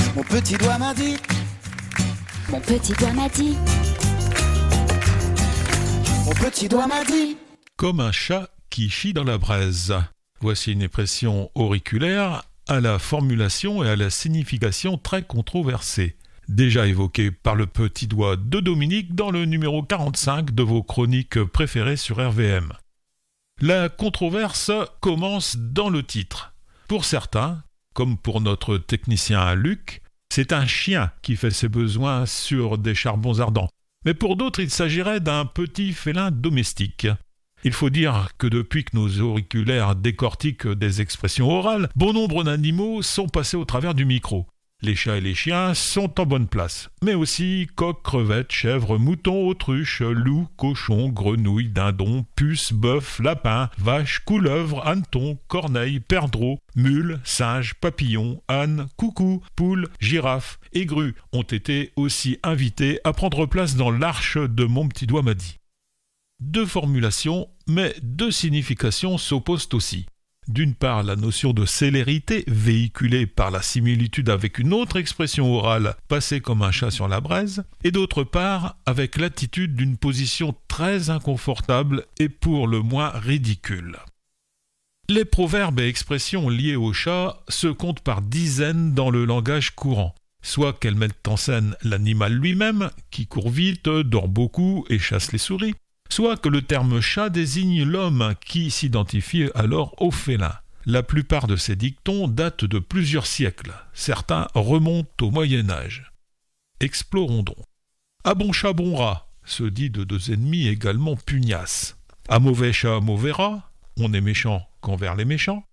Mon petit doigt m'a dit. Mon petit doigt m'a dit. Mon petit doigt m'a dit. Comme un chat qui chie dans la braise. Voici une expression auriculaire à la formulation et à la signification très controversée. Déjà évoquée par le petit doigt de Dominique dans le numéro 45 de vos chroniques préférées sur RVM. La controverse commence dans le titre. Pour certains, comme pour notre technicien Luc, c'est un chien qui fait ses besoins sur des charbons ardents. Mais pour d'autres, il s'agirait d'un petit félin domestique. Il faut dire que depuis que nos auriculaires décortiquent des expressions orales, bon nombre d'animaux sont passés au travers du micro. Les chats et les chiens sont en bonne place, mais aussi coqs, crevettes, chèvres, moutons, autruches, loups, cochons, grenouilles, dindons, puces, bœufs, lapins, vaches, couleuvres, hannetons, corneilles, perdreaux, mules, singes, papillons, ânes, coucous, poules, girafes et grues ont été aussi invités à prendre place dans l'arche de Mon petit doigt m'a dit. Deux formulations, mais deux significations s'opposent aussi. D'une part, la notion de célérité, véhiculée par la similitude avec une autre expression orale, passée comme un chat sur la braise, et d'autre part, avec l'attitude d'une position très inconfortable et pour le moins ridicule. Les proverbes et expressions liées au chat se comptent par dizaines dans le langage courant, soit qu'elles mettent en scène l'animal lui-même, qui court vite, dort beaucoup et chasse les souris, soit que le terme chat désigne l'homme qui s'identifie alors au félin. La plupart de ces dictons datent de plusieurs siècles. Certains remontent au Moyen-Âge. Explorons donc. À bon chat, bon rat, se dit de deux ennemis également pugnaces. À mauvais chat, mauvais rat, on est méchant qu'envers les méchants.